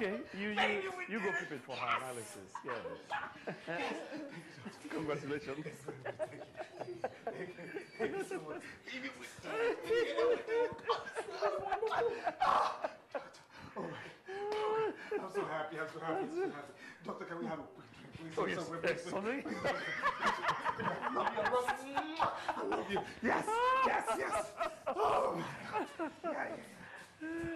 Okay, you go prepare for her analysis. Yeah. Congratulations. Thank you so much. All right. I'm so happy. I'm so happy. I'm so happy. Doctor, can we have a quick drink, please? Oh, yes. Sorry. I love you. I love you. Yes. Yes. Yes.